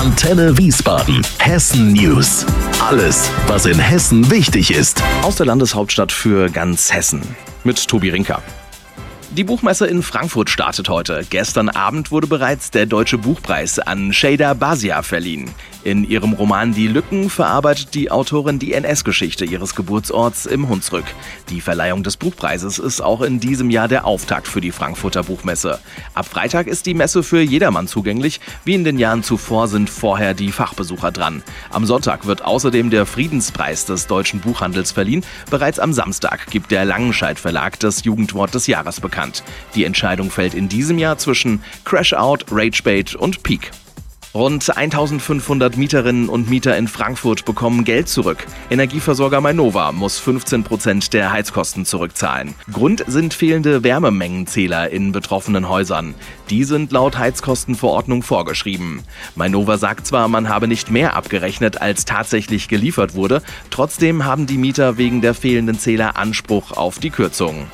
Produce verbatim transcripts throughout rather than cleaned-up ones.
Antenne Wiesbaden, Hessen News. Alles, was in Hessen wichtig ist. Aus der Landeshauptstadt für ganz Hessen. Mit Tobi Rinker. Die Buchmesse in Frankfurt startet heute. Gestern Abend wurde bereits der Deutsche Buchpreis an Şeyda Bazia verliehen. In ihrem Roman Die Lücken verarbeitet die Autorin die N S-Geschichte ihres Geburtsorts im Hunsrück. Die Verleihung des Buchpreises ist auch in diesem Jahr der Auftakt für die Frankfurter Buchmesse. Ab Freitag ist die Messe für jedermann zugänglich. Wie in den Jahren zuvor sind vorher die Fachbesucher dran. Am Sonntag wird außerdem der Friedenspreis des deutschen Buchhandels verliehen. Bereits am Samstag gibt der Langenscheidt Verlag das Jugendwort des Jahres bekannt. Die Entscheidung fällt in diesem Jahr zwischen Crash Out, Ragebait und Peak. Rund eintausendfünfhundert Mieterinnen und Mieter in Frankfurt bekommen Geld zurück. Energieversorger Mainova muss fünfzehn Prozent der Heizkosten zurückzahlen. Grund sind fehlende Wärmemengenzähler in betroffenen Häusern. Die sind laut Heizkostenverordnung vorgeschrieben. Mainova sagt zwar, man habe nicht mehr abgerechnet, als tatsächlich geliefert wurde. Trotzdem haben die Mieter wegen der fehlenden Zähler Anspruch auf die Kürzung.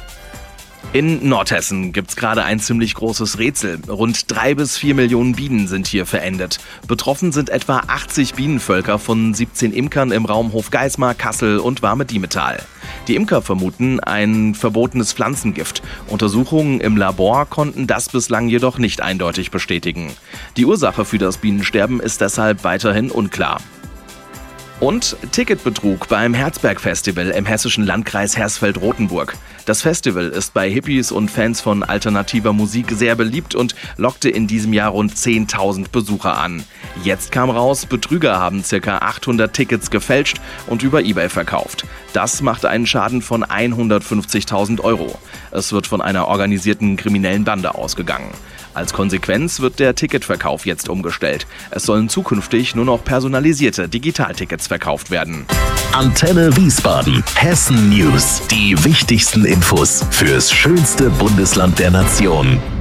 In Nordhessen gibt's gerade ein ziemlich großes Rätsel. Rund drei bis vier Millionen Bienen sind hier verendet. Betroffen sind etwa achtzig Bienenvölker von siebzehn Imkern im Raum Hofgeismar, Kassel und Warme-Diemetal. Die Imker vermuten ein verbotenes Pflanzengift. Untersuchungen im Labor konnten das bislang jedoch nicht eindeutig bestätigen. Die Ursache für das Bienensterben ist deshalb weiterhin unklar. Und Ticketbetrug beim Herzberg-Festival im hessischen Landkreis Hersfeld-Rotenburg. Das Festival ist bei Hippies und Fans von alternativer Musik sehr beliebt und lockte in diesem Jahr rund zehntausend Besucher an. Jetzt kam raus, Betrüger haben ca. achthundert Tickets gefälscht und über eBay verkauft. Das machte einen Schaden von hundertfünfzigtausend Euro. Es wird von einer organisierten kriminellen Bande ausgegangen. Als Konsequenz wird der Ticketverkauf jetzt umgestellt. Es sollen zukünftig nur noch personalisierte Digitaltickets verkauft werden. Antenne Wiesbaden, Hessen News. Die wichtigsten Infos fürs schönste Bundesland der Nation.